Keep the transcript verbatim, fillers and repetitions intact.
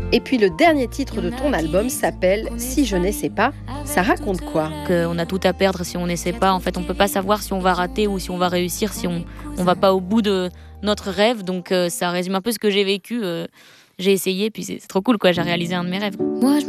Et puis le dernier titre de ton album s'appelle « Si je n'essaie pas ». Ça raconte quoi ? On a tout à perdre si on n'essaie pas. En fait, on peut pas savoir si on va rater ou si on va réussir, si on on va pas au bout de notre rêve. Donc euh, ça résume un peu ce que j'ai vécu. Euh, j'ai essayé, puis c'est, c'est trop cool, quoi. J'ai réalisé un de mes rêves. Moi, je